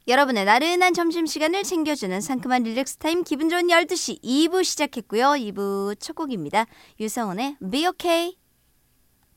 여러분의 나른한 점심시간을 챙겨주는 상큼한 릴렉스 타임 기분 좋은 12시 2부 시작했고요. 2부 첫 곡입니다. 유성은의 Be OK.